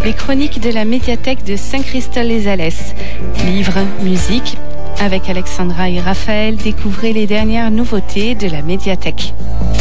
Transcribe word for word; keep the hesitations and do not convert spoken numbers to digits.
les chroniques de la médiathèque de Saint-Christol-les-Alès. Livres, musique, avec Alexandra et Raphaël, découvrez les dernières nouveautés de la médiathèque.